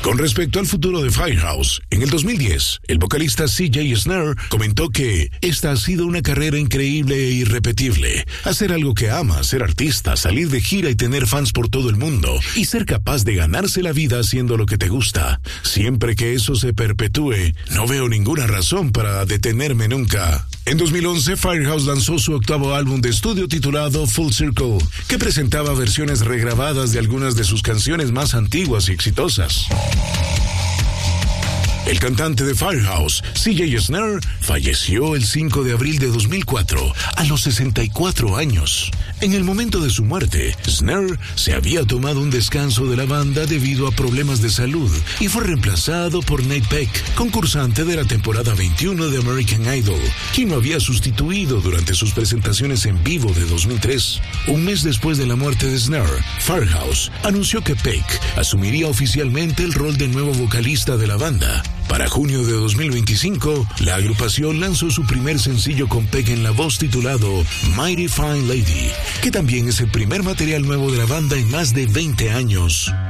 Con respecto al futuro de Firehouse, en el 2010, el vocalista CJ Snare comentó que esta ha sido una carrera increíble e irrepetible. Hacer algo que ama, ser artista, salir de gira y tener fans por todo el mundo, y ser capaz de ganarse la vida haciendo lo que te gusta. Siempre que eso se perpetúe, no veo ninguna razón para detenerme nunca. En 2011, Firehouse lanzó su octavo álbum de estudio titulado Full Circle, que presentaba versiones regrabadas de algunas de sus canciones más antiguas y exitosas. El cantante de Firehouse, CJ Snare, falleció el 5 de abril de 2004, a los 64 años. En el momento de su muerte, Snare se había tomado un descanso de la banda debido a problemas de salud y fue reemplazado por Nate Beck, concursante de la temporada 21 de American Idol, quien lo había sustituido durante sus presentaciones en vivo de 2003. Un mes después de la muerte de Snare, Firehouse anunció que Beck asumiría oficialmente el rol de nuevo vocalista de la banda. Para junio de 2025, la agrupación lanzó su primer sencillo con Peck en la voz titulado Mighty Fine Lady, que también es el primer material nuevo de la banda en más de 20 años.